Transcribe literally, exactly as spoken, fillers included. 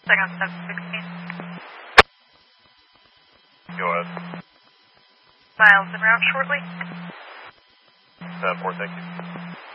Second seven sixteen. Go ahead. Miles en route shortly. ten four, thank you.